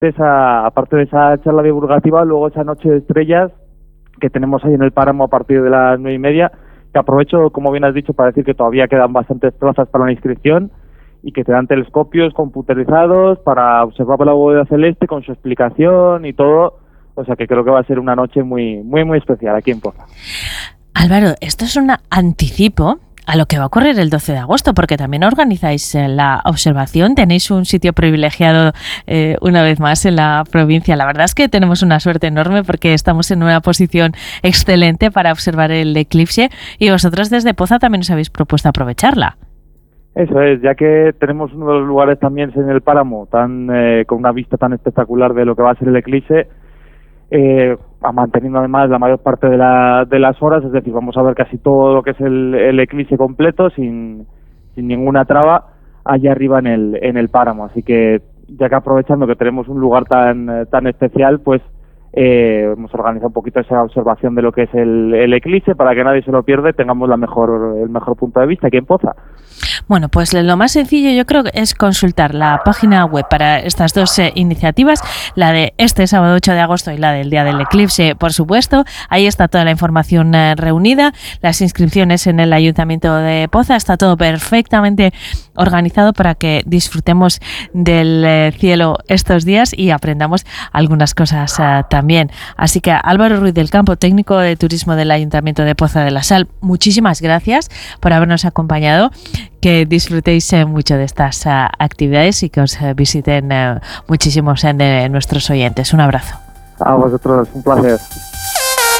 aparte de esa charla divulgativa, luego esa noche de estrellas que tenemos ahí en el Páramo a partir de las 9:30, que aprovecho, como bien has dicho, para decir que todavía quedan bastantes plazas para la inscripción y que te dan telescopios computerizados para observar la bóveda celeste con su explicación y todo. O sea que creo que va a ser una noche muy, muy, muy especial aquí en Poza. Álvaro, esto es un anticipo a lo que va a ocurrir el 12 de agosto, porque también organizáis la observación, tenéis un sitio privilegiado una vez más en la provincia. La verdad es que tenemos una suerte enorme porque estamos en una posición excelente para observar el eclipse y vosotros desde Poza también os habéis propuesto aprovecharla. Eso es, ya que tenemos uno de los lugares también en el Páramo con una vista tan espectacular de lo que va a ser el eclipse, manteniendo además la mayor parte de las horas, es decir, vamos a ver casi todo lo que es el eclipse completo sin ninguna traba allá arriba en el Páramo. Así que ya que aprovechando que tenemos un lugar tan especial, pues hemos organizado un poquito esa observación de lo que es el eclipse para que nadie se lo pierda y tengamos el mejor punto de vista aquí en Poza. Bueno, pues lo más sencillo yo creo que es consultar la página web para estas dos iniciativas, la de este sábado 8 de agosto y la del día del eclipse, por supuesto. Ahí está toda la información reunida, las inscripciones en el Ayuntamiento de Poza, está todo perfectamente organizado para que disfrutemos del cielo estos días y aprendamos algunas cosas también. Así que Álvaro Ruiz del Campo, técnico de turismo del Ayuntamiento de Poza de la Sal, muchísimas gracias por habernos acompañado. Que disfrutéis mucho de estas actividades y que os visiten muchísimos de nuestros oyentes. Un abrazo. A vosotros, un placer.